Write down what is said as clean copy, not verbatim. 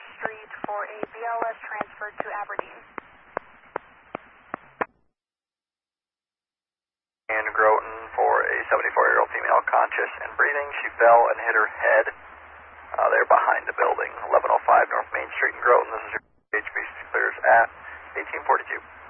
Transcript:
Street for a BLS transferred to Aberdeen. In Groton for a 74-year-old female conscious and breathing. She fell and hit her head. They're behind the building, 1105 North Main Street in Groton. This is your HB clears at 1842.